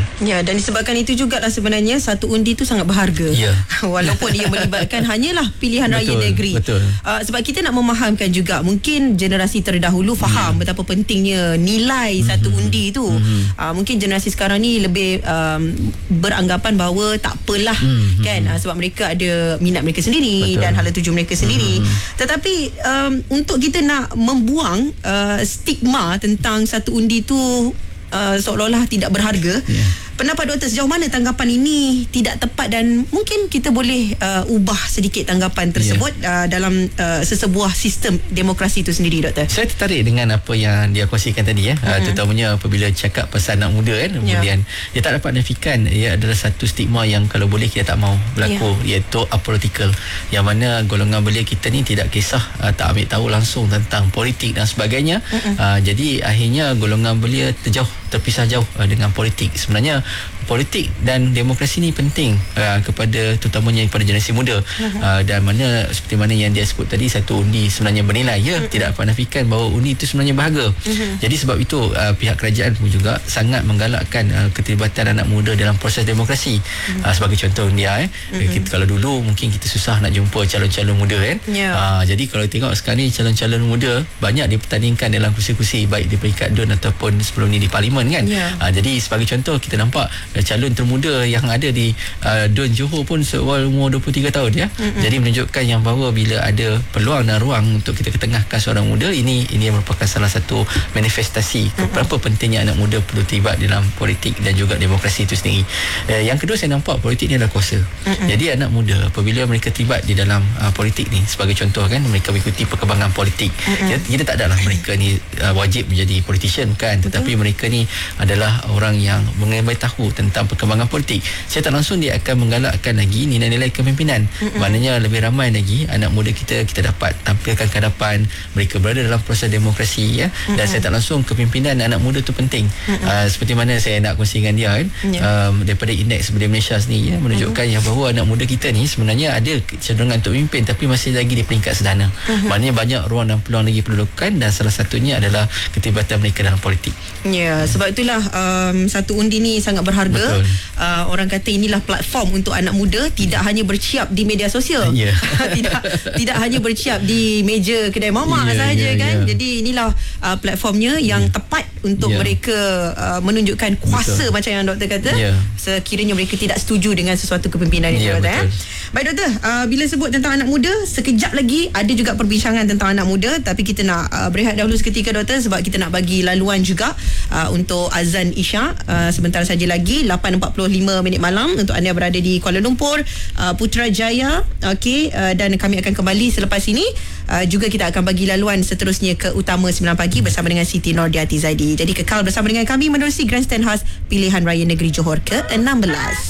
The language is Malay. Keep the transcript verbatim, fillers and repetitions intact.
hal. Ya, dan disebabkan itu jugalah sebenarnya satu undi itu sangat berharga. Ya. Walaupun ia melibatkan hanyalah pilihan raya Betul, negeri. betul. Uh, sebab kita nak memahamkan juga, mungkin generasi terdahulu faham hmm. betapa pentingnya nilai hmm. satu undi itu. Hmm. Uh, mungkin generasi sekarang ni lebih um, beranggapan bahawa tak apalah hmm. kan, uh, sebab mereka ada minat mereka sendiri. Betul. Dan hala tuju mereka sendiri. Hmm. Tetapi um, untuk kita nak membuang uh, stigma tentang satu undi itu uh, seolah-olah tidak berharga, yeah. pendapat doktor sejauh mana tanggapan ini tidak tepat, dan mungkin kita boleh uh, ubah sedikit tanggapan tersebut yeah. uh, dalam uh, sesebuah sistem demokrasi itu sendiri, doktor? Saya tertarik dengan apa yang dia kongsikan tadi ya, mm-hmm. uh, terutamanya apabila cakap pasal anak muda kan, kemudian yeah. dia tak dapat nafikan ia adalah satu stigma yang kalau boleh kita tak mau berlaku, yeah. iaitu apolitical, yang mana golongan belia kita ni tidak kisah uh, tak ambil tahu langsung tentang politik dan sebagainya. Mm-hmm. uh, jadi akhirnya golongan belia terjauh, terpisah jauh uh, dengan politik. Sebenarnya politik dan demokrasi ni penting uh, kepada terutamanya kepada generasi muda, uh-huh. uh, dan mana seperti mana yang dia sebut tadi, satu undi sebenarnya bernilai ya, uh-huh. tidak dapat nafikan bahawa undi itu sebenarnya berharga. Uh-huh. Jadi sebab itu uh, pihak kerajaan pun juga sangat menggalakkan uh, keterlibatan anak muda dalam proses demokrasi. Uh-huh. uh, sebagai contoh dia eh, uh-huh. kita, kalau dulu mungkin kita susah nak jumpa calon-calon muda kan, yeah. uh, jadi kalau tengok sekarang ni calon-calon muda banyak dipertandingkan dalam kursi-kursi baik di peringkat D U N ataupun sebelum ni di parlimen kan, yeah. uh, jadi sebagai contoh kita nampak calon termuda yang ada di uh, D U N Johor pun seawal umur dua puluh tiga tahun ya. Mm-hmm. Jadi menunjukkan yang bahawa bila ada peluang dan ruang untuk kita ketengahkan seorang muda, ini ini merupakan salah satu manifestasi mm-hmm. berapa pentingnya anak muda perlu terlibat dalam politik dan juga demokrasi itu sendiri. Uh, yang kedua, saya nampak politik ni adalah kuasa. Mm-hmm. Jadi anak muda apabila mereka terlibat di dalam uh, politik ni, sebagai contoh kan, mereka mengikuti perkembangan politik. Mm-hmm. Kita, kita tak adalah mereka ni uh, wajib menjadi politician kan, tetapi mm-hmm. mereka ni adalah orang yang mengetahui tahu tentang perkembangan politik. Saya tak langsung dia akan menggalakkan lagi nilai-nilai kepimpinan. Mm-mm. Maknanya lebih ramai lagi anak muda kita kita dapat tampilkan ke hadapan, mereka berada dalam proses demokrasi ya. Mm-mm. Dan saya tak langsung kepimpinan anak muda tu penting. Uh, seperti mana saya nak kongsi dengan dia kan, yeah. um, daripada indeks Belia Malaysia sendiri ya, menunjukkan mm-hmm. yang bahawa anak muda kita ni sebenarnya ada kecenderungan untuk memimpin, tapi masih lagi di peringkat sederhana. Mm-hmm. Maknanya banyak ruang dan peluang lagi perlu dilakukan, dan salah satunya adalah keterlibatan mereka dalam politik. Ya, yeah, sebab itulah um, satu undi ni sangat berharga. Uh, orang kata inilah platform untuk anak muda, tidak hanya berciap di media sosial. Yeah. tidak tidak hanya berciap di meja kedai mamak yeah, sahaja yeah, kan. Yeah. Jadi inilah uh, platformnya yang yeah. tepat untuk yeah. mereka uh, menunjukkan kuasa. Betul. Macam yang doktor kata, yeah. sekiranya mereka tidak setuju dengan sesuatu kepimpinan itu. Yeah, kata, eh. Baik doktor, uh, bila sebut tentang anak muda, sekejap lagi ada juga perbincangan tentang anak muda, tapi kita nak uh, berehat dahulu seketika doktor, sebab kita nak bagi laluan juga uh, untuk azan Isya uh, sebentar saja lagi, lapan empat puluh lima minit malam untuk anda berada di Kuala Lumpur, uh, Putrajaya. Okey, uh, dan kami akan kembali selepas ini. Uh, juga kita akan bagi laluan seterusnya ke Utama sembilan pagi bersama dengan Siti Nordiati Zaidi. Jadi kekal bersama dengan kami menerusi Grandstand House Pilihan Raya Negeri Johor ke enam belas.